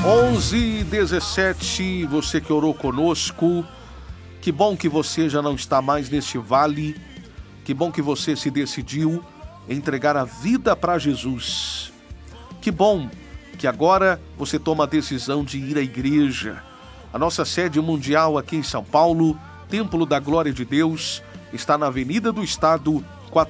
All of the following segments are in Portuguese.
11h17, você que orou conosco, que bom que você já não está mais neste vale, que bom que você se decidiu entregar a vida para Jesus. Que bom que agora você toma a decisão de ir à igreja. A nossa sede mundial aqui em São Paulo, Templo da Glória de Deus, está na Avenida do Estado,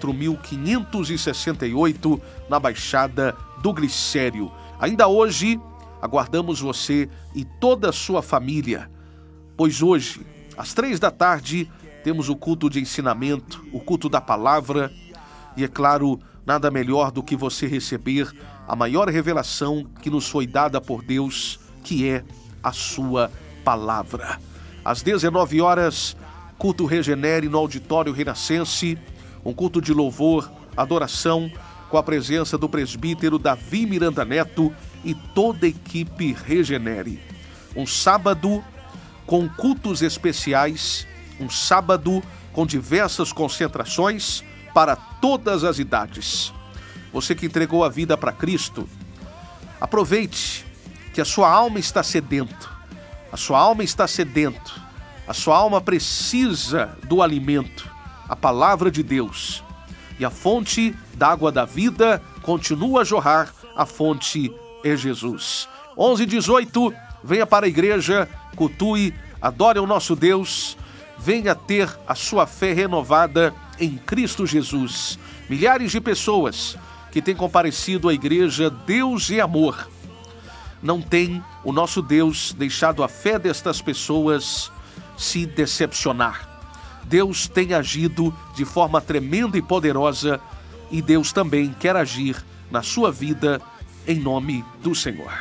4568, na Baixada do Glicério. Ainda hoje, aguardamos você e toda a sua família, pois hoje, às 15h, temos o culto de ensinamento, o culto da palavra, e é claro, nada melhor do que você receber a maior revelação que nos foi dada por Deus, que é a sua palavra. Às 19h, culto Regenere no Auditório Renascense, um culto de louvor, adoração, com a presença do presbítero Davi Miranda Neto e toda a equipe Regenere. Um sábado com cultos especiais, um sábado com diversas concentrações para todas as idades. Você que entregou a vida para Cristo, aproveite que a sua alma está sedento, a sua alma está sedento, a sua alma precisa do alimento, a palavra de Deus. E a fonte da água da vida continua a jorrar, a fonte é Jesus. 11h18, venha para a igreja, cultue, adore o nosso Deus, venha ter a sua fé renovada em Cristo Jesus. Milhares de pessoas que têm comparecido à igreja Deus e Amor. Não tem o nosso Deus deixado a fé destas pessoas se decepcionar. Deus tem agido de forma tremenda e poderosa e Deus também quer agir na sua vida em nome do Senhor.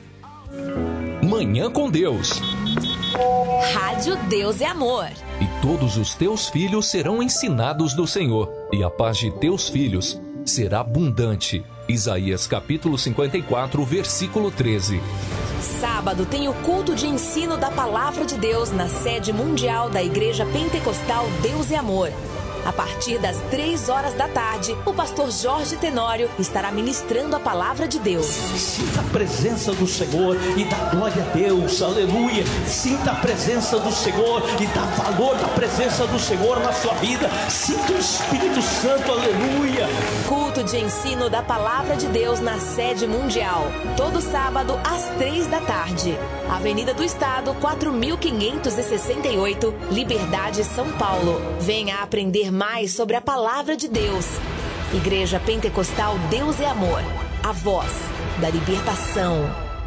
Manhã com Deus. Rádio Deus é Amor. E todos os teus filhos serão ensinados do Senhor, e a paz de teus filhos será abundante. Isaías capítulo 54, versículo 13. Sábado tem o culto de ensino da Palavra de Deus na sede mundial da Igreja Pentecostal Deus e Amor. A partir das 15h, o pastor Jorge Tenório estará ministrando a Palavra de Deus. Sinta a presença do Senhor e dá glória a Deus, aleluia. Sinta a presença do Senhor e dá valor da presença do Senhor na sua vida. Sinta o Espírito Santo, aleluia. Culto de ensino da Palavra de Deus na sede mundial, todo sábado às 15h. Avenida do Estado, 4568, Liberdade, São Paulo. Venha aprender mais sobre a Palavra de Deus. Igreja Pentecostal Deus é Amor, a voz da libertação.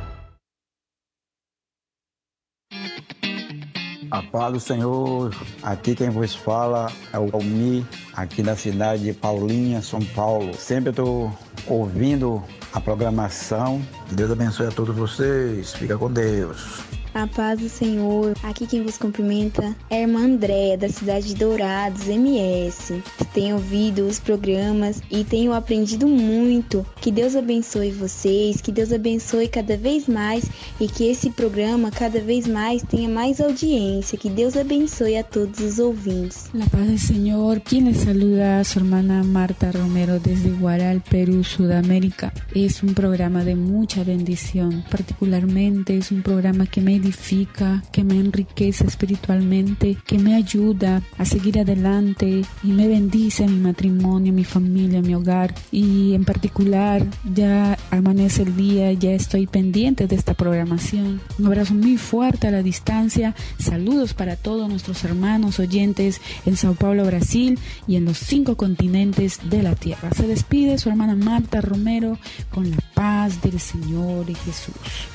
A paz do Senhor, aqui quem vos fala é o Almi, aqui da cidade de Paulinha, São Paulo. Sempre estou ouvindo a programação. Deus abençoe a todos vocês. Fica com Deus. A paz do Senhor, aqui quem vos cumprimenta é a irmã Andréia, da cidade de Dourados, MS. Tenho ouvido os programas e tenho aprendido muito. Que Deus abençoe vocês, que Deus abençoe cada vez mais e que esse programa cada vez mais tenha mais audiência. Que Deus abençoe a todos os ouvintes. La paz del Señor, quien les saluda a su hermana Marta Romero desde Guaral, Perú, Sudamérica. Es un programa de mucha bendición, particularmente es un programa que me edifica, que me enriquece espiritualmente, que me ayuda a seguir adelante y me bendice mi matrimonio, mi familia, mi hogar. Y en particular ya amanece el día, ya estoy pendiente de esta programación. Un abrazo muy fuerte a la distancia, saludos para todos nuestros hermanos oyentes en Sao Paulo, Brasil y en los 5 continentes de la tierra. Se despide su hermana Marta Romero con la paz del Señor y Jesús.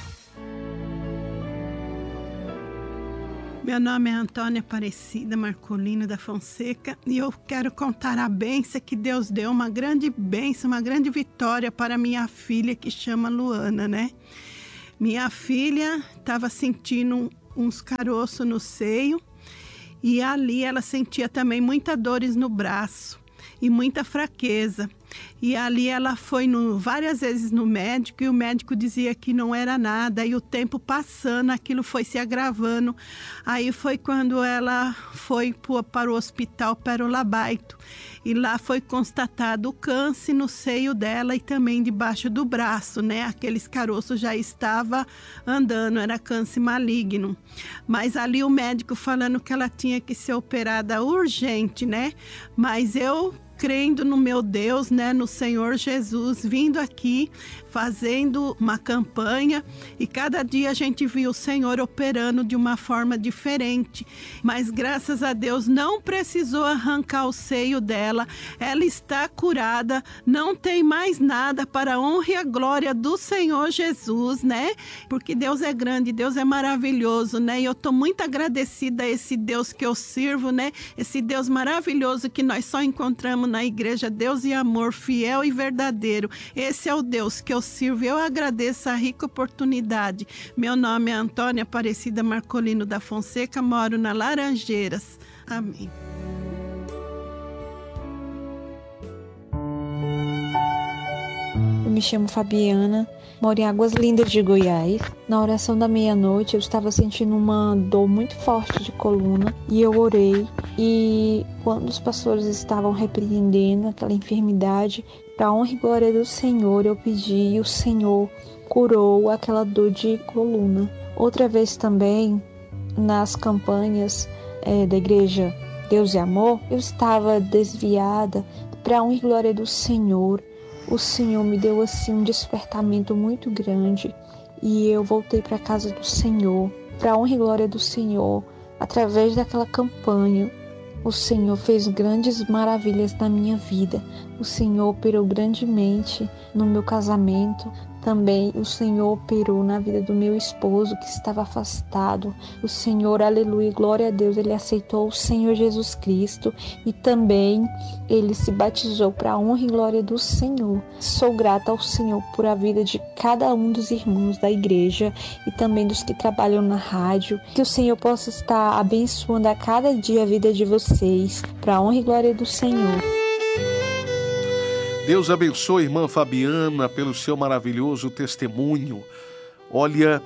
Meu nome é Antônia Aparecida Marcolino da Fonseca e eu quero contar a bênção que Deus deu, uma grande bênção, uma grande vitória para minha filha que chama Luana, né? Minha filha estava sentindo uns caroços no seio e ali ela sentia também muitas dores no braço e muita fraqueza. E ali ela foi várias vezes no médico e o médico dizia que não era nada. E o tempo passando, aquilo foi se agravando. Aí foi quando ela foi para o hospital Pérola Baito. E lá foi constatado o câncer no seio dela e também debaixo do braço, né? Aqueles caroços já estava andando, era câncer maligno. Mas ali o médico falando que ela tinha que ser operada urgente, né? Mas eu, crendo no meu Deus, né, no Senhor Jesus, vindo aqui, fazendo uma campanha, e cada dia a gente viu o Senhor operando de uma forma diferente, mas graças a Deus não precisou arrancar o seio dela, ela está curada, não tem mais nada, para a honra e a glória do Senhor Jesus, né, porque Deus é grande, Deus é maravilhoso, né, e eu estou muito agradecida a esse Deus que eu sirvo, né, esse Deus maravilhoso que nós só encontramos na igreja, Deus e amor, fiel e verdadeiro. Esse é o Deus que eu sirvo. Eu agradeço a rica oportunidade. Meu nome é Antônia Aparecida Marcolino da Fonseca, moro na Laranjeiras. Amém. Eu me chamo Fabiana, moro em Águas Lindas de Goiás. Na oração da meia-noite eu estava sentindo uma dor muito forte de coluna e eu orei, e quando os pastores estavam repreendendo aquela enfermidade, para a honra e glória do Senhor, eu pedi e o Senhor curou aquela dor de coluna. Outra vez também, nas campanhas da igreja Deus e Amor, eu estava desviada, para a honra e glória do Senhor. O Senhor me deu assim um despertamento muito grande e eu voltei para a casa do Senhor, para a honra e glória do Senhor. Através daquela campanha, o Senhor fez grandes maravilhas na minha vida. O Senhor operou grandemente no meu casamento. Também o Senhor operou na vida do meu esposo que estava afastado. O Senhor, aleluia, glória a Deus, ele aceitou o Senhor Jesus Cristo e também ele se batizou para a honra e glória do Senhor. Sou grata ao Senhor por a vida de cada um dos irmãos da igreja e também dos que trabalham na rádio. Que o Senhor possa estar abençoando a cada dia a vida de vocês, para a honra e glória do Senhor. Deus abençoe a irmã Fabiana pelo seu maravilhoso testemunho. Olha,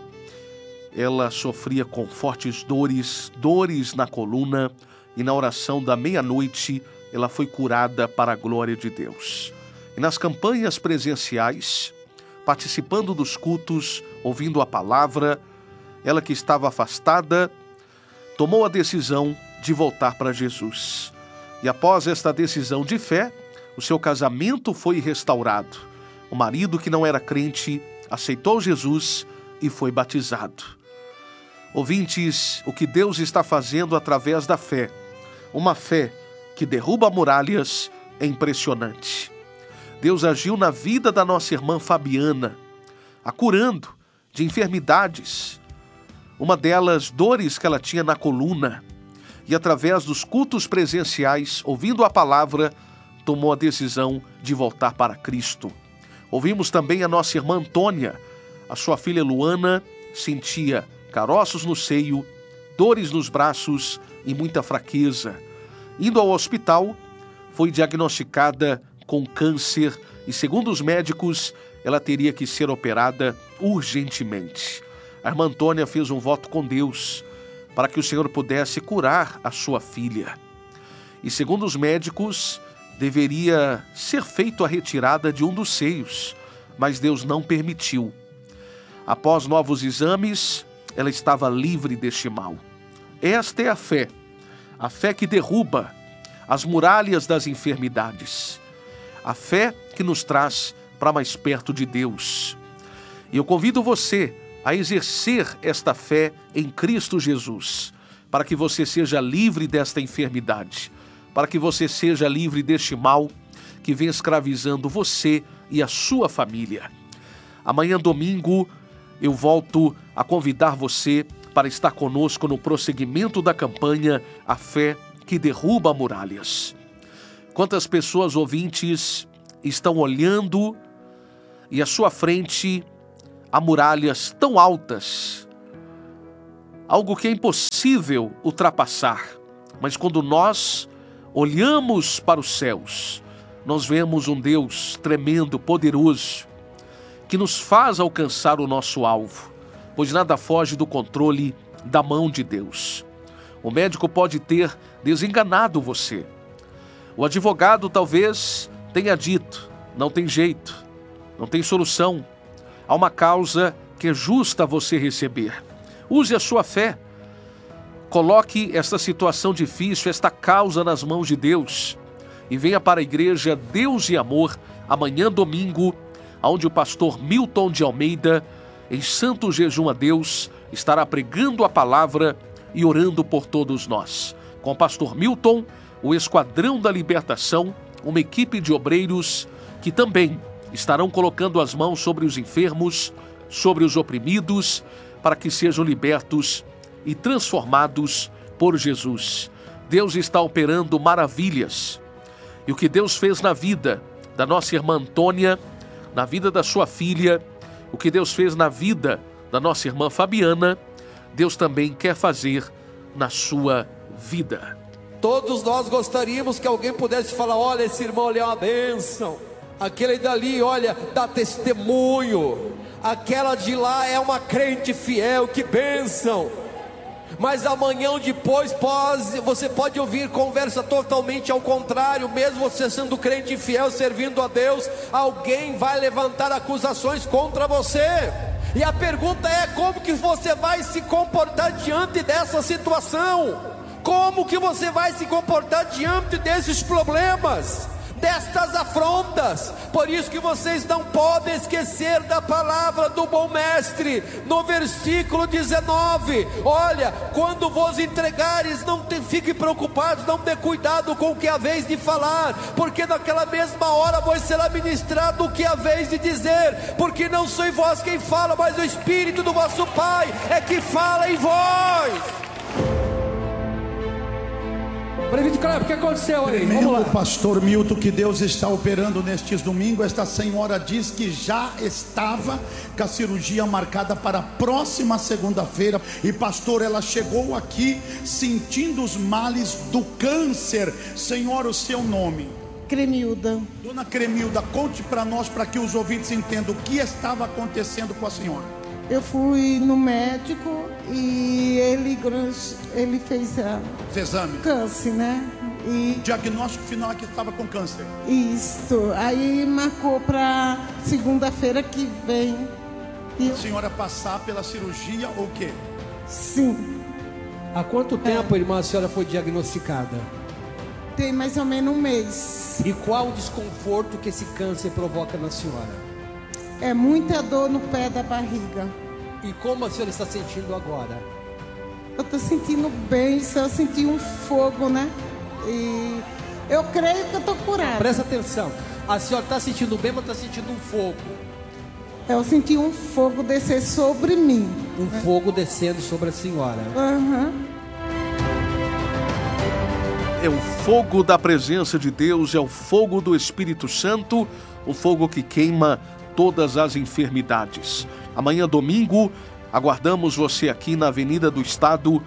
ela sofria com fortes dores na coluna, e na oração da meia-noite ela foi curada para a glória de Deus. E nas campanhas presenciais, participando dos cultos, ouvindo a palavra, ela que estava afastada, tomou a decisão de voltar para Jesus. E após esta decisão de fé, o seu casamento foi restaurado. O marido, que não era crente, aceitou Jesus e foi batizado. Ouvintes, o que Deus está fazendo através da fé, uma fé que derruba muralhas, é impressionante. Deus agiu na vida da nossa irmã Fabiana, a curando de enfermidades, uma delas dores que ela tinha na coluna, e através dos cultos presenciais, ouvindo a palavra, tomou a decisão de voltar para Cristo. Ouvimos também a nossa irmã Antônia. A sua filha Luana sentia caroços no seio, dores nos braços e muita fraqueza. Indo ao hospital, foi diagnosticada com câncer e, segundo os médicos, ela teria que ser operada urgentemente. A irmã Antônia fez um voto com Deus para que o Senhor pudesse curar a sua filha. E, segundo os médicos, deveria ser feita a retirada de um dos seios, mas Deus não permitiu. Após novos exames, ela estava livre deste mal. Esta é a fé que derruba as muralhas das enfermidades, a fé que nos traz para mais perto de Deus. E eu convido você a exercer esta fé em Cristo Jesus, para que você seja livre desta enfermidade, para que você seja livre deste mal que vem escravizando você e a sua família. Amanhã, domingo, eu volto a convidar você para estar conosco no prosseguimento da campanha A Fé que Derruba Muralhas. Quantas pessoas, ouvintes, estão olhando e à sua frente há muralhas tão altas, algo que é impossível ultrapassar, mas quando nós olhamos para os céus, nós vemos um Deus tremendo, poderoso, que nos faz alcançar o nosso alvo, pois nada foge do controle da mão de Deus. O médico pode ter desenganado você. O advogado talvez tenha dito: não tem jeito, não tem solução. Há uma causa que é justa você receber. Use a sua fé. Coloque esta situação difícil, esta causa nas mãos de Deus. E venha para a igreja Deus e Amor, amanhã domingo, onde o pastor Milton de Almeida, em santo jejum a Deus, estará pregando a palavra e orando por todos nós. Com o pastor Milton, o Esquadrão da Libertação, uma equipe de obreiros que também estarão colocando as mãos sobre os enfermos, sobre os oprimidos, para que sejam libertos e transformados por Jesus. Deus está operando maravilhas. E o que Deus fez na vida da nossa irmã Antônia, na vida da sua filha, o que Deus fez na vida da nossa irmã Fabiana, Deus também quer fazer na sua vida. Todos nós gostaríamos que alguém pudesse falar: olha, esse irmão ali é uma bênção, aquele dali, olha, dá testemunho, aquela de lá é uma crente fiel, que bênção. Mas amanhã ou depois você pode ouvir conversa totalmente ao contrário. Mesmo você sendo crente fiel, servindo a Deus, alguém vai levantar acusações contra você. E a pergunta é: como que você vai se comportar diante dessa situação? Como que você vai se comportar diante desses problemas, destas afrontas? Por isso que vocês não podem esquecer da palavra do bom mestre, no versículo 19: olha, quando vos entregares, não fiquem preocupados, não dê cuidado com o que é a vez de falar, porque naquela mesma hora vos será ministrado o que é a vez de dizer, porque não sois vós quem fala, mas o Espírito do vosso Pai é que fala em vós. O que aconteceu aí? Tremendo, pastor Milton, que Deus está operando nestes domingos. Esta senhora diz que já estava com a cirurgia marcada para a próxima segunda-feira. E pastor, ela chegou aqui sentindo os males do câncer. Senhora, o seu nome? Cremilda. Dona Cremilda, conte para nós, para que os ouvintes entendam o que estava acontecendo com a senhora. Eu fui no médico e ele fez exame. Câncer, né? E diagnóstico final é que estava com câncer. Isso. Aí marcou para segunda-feira que vem. A senhora passar pela cirurgia ou o quê? Sim. Há quanto tempo, irmã, a senhora foi diagnosticada? Tem mais ou menos um mês. E qual o desconforto que esse câncer provoca na senhora? É muita dor no pé da barriga. E como a senhora está sentindo agora? Eu estou sentindo bem, eu senti um fogo, né? E eu creio que eu estou curada. Presta atenção, a senhora está sentindo bem, mas está sentindo um fogo? Eu senti um fogo descer sobre mim. Um fogo descendo sobre a senhora. É o fogo da presença de Deus, é o fogo do Espírito Santo, o fogo que queima todas as enfermidades. Amanhã, domingo, aguardamos você aqui na Avenida do Estado,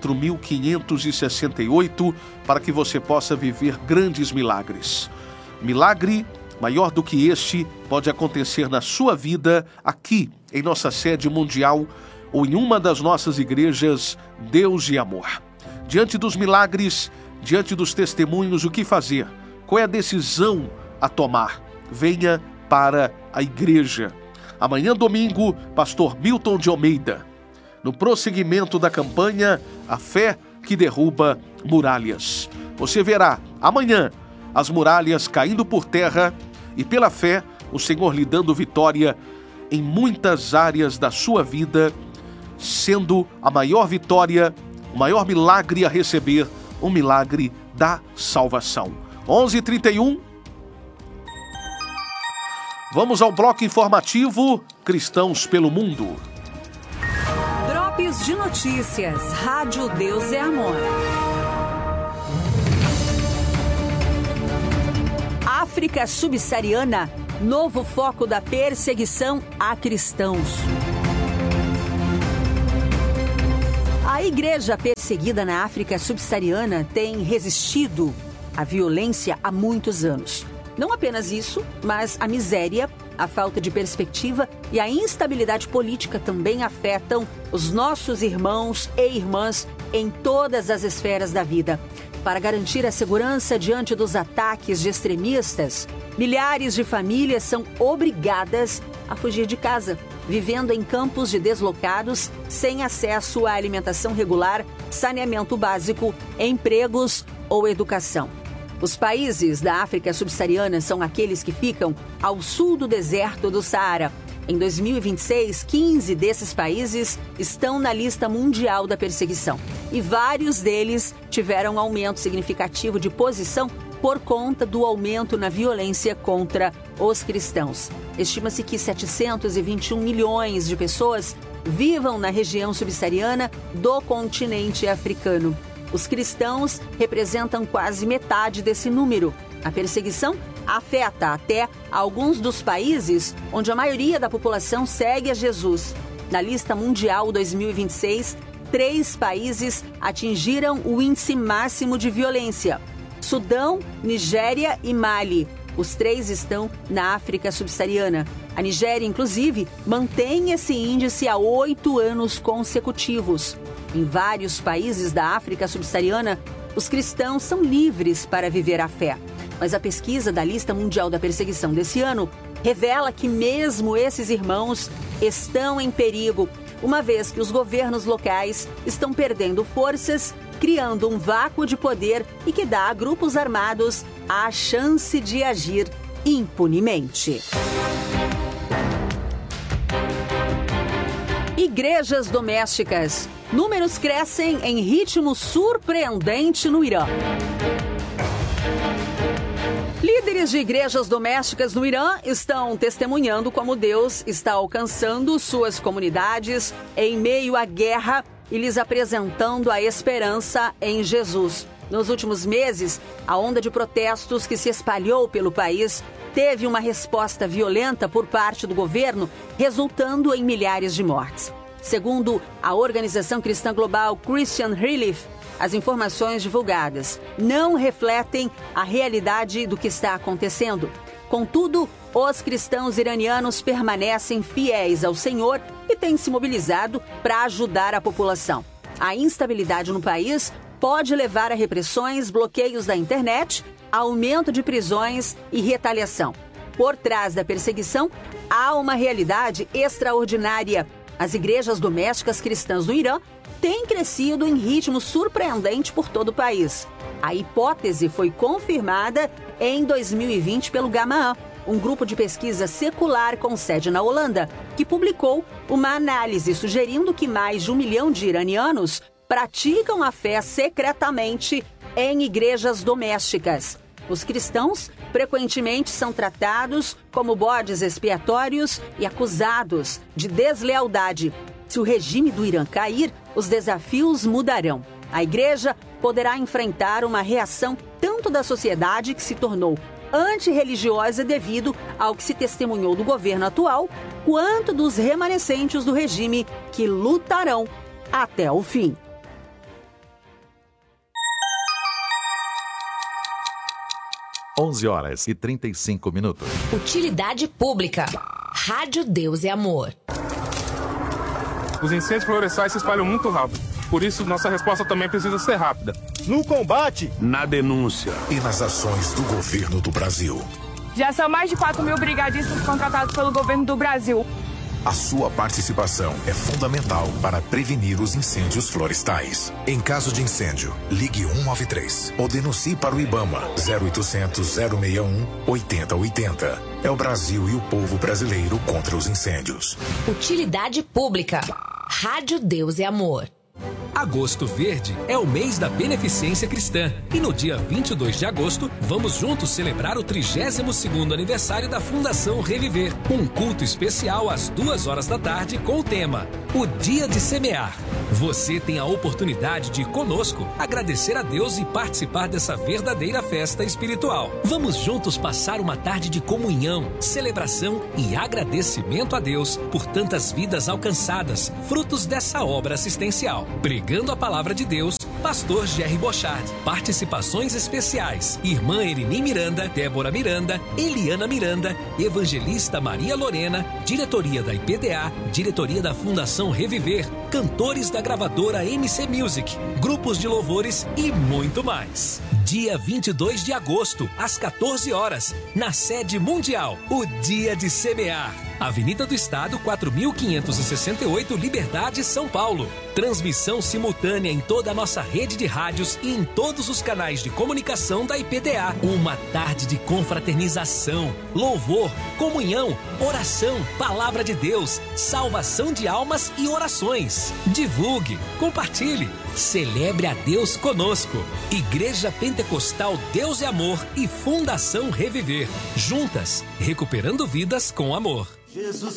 4568, para que você possa viver grandes milagres. Milagre maior do que este pode acontecer na sua vida, aqui em nossa sede mundial ou em uma das nossas igrejas Deus e Amor. Diante dos milagres, diante dos testemunhos, o que fazer? Qual é a decisão a tomar? Venha para a igreja. Amanhã, domingo, pastor Milton de Almeida, no prosseguimento da campanha A Fé que Derruba Muralhas. Você verá amanhã as muralhas caindo por terra e pela fé o Senhor lhe dando vitória em muitas áreas da sua vida, sendo a maior vitória, o maior milagre a receber, o milagre da salvação. 11h31. Vamos ao bloco informativo Cristãos pelo Mundo. Drops de notícias. Rádio Deus é Amor. África subsaariana, novo foco da perseguição a cristãos. A igreja perseguida na África subsaariana tem resistido à violência há muitos anos. Não apenas isso, mas a miséria, a falta de perspectiva e a instabilidade política também afetam os nossos irmãos e irmãs em todas as esferas da vida. Para garantir a segurança diante dos ataques de extremistas, milhares de famílias são obrigadas a fugir de casa, vivendo em campos de deslocados, sem acesso à alimentação regular, saneamento básico, empregos ou educação. Os países da África subsaariana são aqueles que ficam ao sul do deserto do Saara. Em 2026, 15 desses países estão na lista mundial da perseguição. E vários deles tiveram um aumento significativo de posição por conta do aumento na violência contra os cristãos. Estima-se que 721 milhões de pessoas vivam na região subsaariana do continente africano. Os cristãos representam quase metade desse número. A perseguição afeta até alguns dos países onde a maioria da população segue a Jesus. Na lista mundial 2026, 3 países atingiram o índice máximo de violência: Sudão, Nigéria e Mali. Os 3 estão na África subsaariana. A Nigéria, inclusive, mantém esse índice há 8 anos consecutivos. Em vários países da África subsaariana, os cristãos são livres para viver a fé. Mas a pesquisa da Lista Mundial da Perseguição desse ano revela que mesmo esses irmãos estão em perigo, uma vez que os governos locais estão perdendo forças, criando um vácuo de poder e que dá a grupos armados a chance de agir impunemente. Igrejas domésticas. Números crescem em ritmo surpreendente no Irã. Líderes de igrejas domésticas no Irã estão testemunhando como Deus está alcançando suas comunidades em meio à guerra e lhes apresentando a esperança em Jesus. Nos últimos meses, a onda de protestos que se espalhou pelo país teve uma resposta violenta por parte do governo, resultando em milhares de mortes. Segundo a organização cristã global Christian Relief, as informações divulgadas não refletem a realidade do que está acontecendo. Contudo, os cristãos iranianos permanecem fiéis ao Senhor e têm se mobilizado para ajudar a população. A instabilidade no país pode levar a repressões, bloqueios da internet, aumento de prisões e retaliação. Por trás da perseguição, há uma realidade extraordinária. As igrejas domésticas cristãs no Irã têm crescido em ritmo surpreendente por todo o país. A hipótese foi confirmada em 2020 pelo Gamaan, um grupo de pesquisa secular com sede na Holanda, que publicou uma análise sugerindo que mais de 1 milhão de iranianos praticam a fé secretamente em igrejas domésticas. Os cristãos frequentemente são tratados como bodes expiatórios e acusados de deslealdade. Se o regime do Irã cair, os desafios mudarão. A igreja poderá enfrentar uma reação tanto da sociedade, que se tornou antirreligiosa devido ao que se testemunhou do governo atual, quanto dos remanescentes do regime, que lutarão até o fim. (11 e 35 minutos). Utilidade pública. Rádio Deus e Amor. Os incêndios florestais se espalham muito rápido. Por isso, nossa resposta também precisa ser rápida. No combate, na denúncia e nas ações do governo do Brasil. Já são mais de 4.000 brigadistas contratados pelo governo do Brasil. A sua participação é fundamental para prevenir os incêndios florestais. Em caso de incêndio, ligue 193 ou denuncie para o IBAMA 0800 061 8080. É o Brasil e o povo brasileiro contra os incêndios. Utilidade pública. Rádio Deus e Amor. Agosto Verde é o mês da beneficência cristã e no dia 22 de agosto vamos juntos celebrar o 32º aniversário da Fundação Reviver. Um culto especial às 2h da tarde com o tema O Dia de Semear. Você tem a oportunidade de conosco agradecer a Deus e participar dessa verdadeira festa espiritual. Vamos juntos passar uma tarde de comunhão, celebração e agradecimento a Deus por tantas vidas alcançadas, frutos dessa obra assistencial. Pregando a palavra de Deus, Pastor Jerry Bochard. Participações especiais: Irmã Erini Miranda, Débora Miranda, Eliana Miranda, Evangelista Maria Lorena, diretoria da IPDA, diretoria da Fundação Reviver, cantores da gravadora MC Music, grupos de louvores e muito mais. Dia 22 de agosto, às 14 horas, na sede mundial, o Dia de Semear. Avenida do Estado, 4.568, Liberdade, São Paulo. Transmissão simultânea em toda a nossa rede de rádios e em todos os canais de comunicação da IPDA. Uma tarde de confraternização, louvor, comunhão, oração, palavra de Deus, salvação de almas e orações. Divulgue, compartilhe, celebre a Deus conosco. Igreja Pentecostal Deus é Amor e Fundação Reviver. Juntas, recuperando vidas com amor. Jesus